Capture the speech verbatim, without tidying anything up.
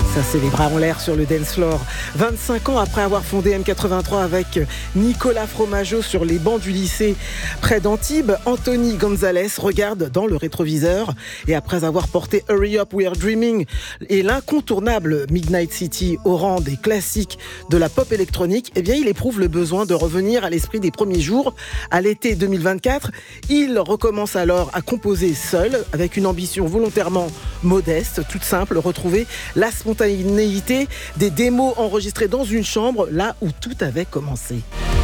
Ça, c'est les bras en l'air sur le dance floor. vingt-cinq ans après avoir fondé M quatre-vingt-trois avec Nicolas Fromageau sur les bancs du lycée près d'Antibes, Anthony Gonzalez regarde dans le rétroviseur et après avoir porté Hurry Up We Are Dreaming et l'incontournable Midnight City au rang des classiques de la pop électronique, eh bien, il éprouve le besoin de revenir à l'esprit des premiers jours. À l'été deux mille vingt-quatre, il recommence alors à composer seul avec une ambition volontairement modeste, toute simple, retrouver la spontanéité des démos enregistrées dans une chambre, là où tout avait commencé.